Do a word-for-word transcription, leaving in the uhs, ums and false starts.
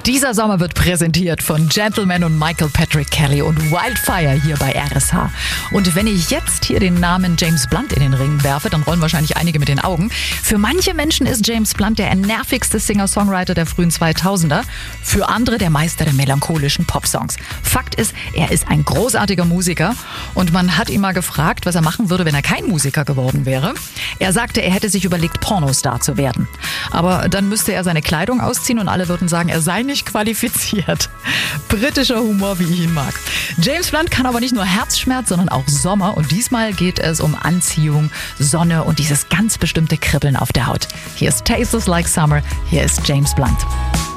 Dieser Sommer wird präsentiert von Gentleman und Michael Patrick Kelly und Wildfire hier bei R S H. Und wenn ich jetzt hier den Namen James Blunt in den Ring werfe, dann rollen wahrscheinlich einige mit den Augen. Für manche Menschen ist James Blunt der nervigste Singer-Songwriter der frühen zweitausender, für andere der Meister der melancholischen Popsongs. Fakt ist, er ist ein großartiger Musiker und man hat ihn mal gefragt, was er machen würde, wenn er kein Musiker geworden wäre. Er sagte, er hätte sich überlegt, Pornostar zu werden. Aber dann müsste er seine Kleidung ausziehen und alle würden sagen, er sei nicht qualifiziert. Britischer Humor, wie ich ihn mag. James Blunt kann aber nicht nur Herzschmerz, sondern auch Sommer. Und diesmal geht es um Anziehung, Sonne und dieses ganz bestimmte Kribbeln auf der Haut. Hier ist Tastes Like Summer. Hier ist James Blunt.